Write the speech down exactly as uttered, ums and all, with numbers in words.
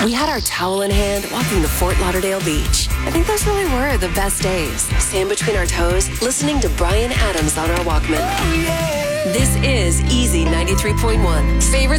We had our towel in hand walking to Fort Lauderdale Beach. I think those really were the best days. Sand between our toes, listening to Bryan Adams on our Walkman. Oh, yeah. This is Easy ninety-three point one. Favorite